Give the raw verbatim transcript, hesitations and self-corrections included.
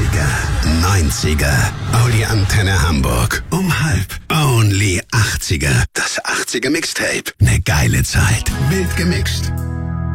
achtziger, neunziger, Audi Antenne Hamburg. Um halb. Only achtziger. Das achtziger Mixtape. Ne geile Zeit. Wild gemixt.